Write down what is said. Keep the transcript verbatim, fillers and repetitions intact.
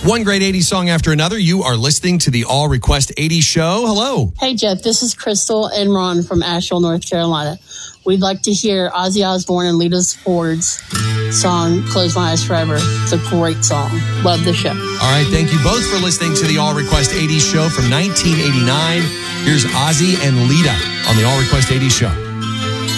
One great eighties song after another. You are listening to the All Request eighties show. Hello. Hey, Jeff. This is Crystal and Ron from Asheville, North Carolina. We'd like to hear Ozzy Osbourne and Lita Ford's song, Close My Eyes Forever. It's a great song. Love the show. All right. Thank you both for listening to the All Request eighties show from nineteen eighty-nine. Here's Ozzy and Lita on the All Request eighties show.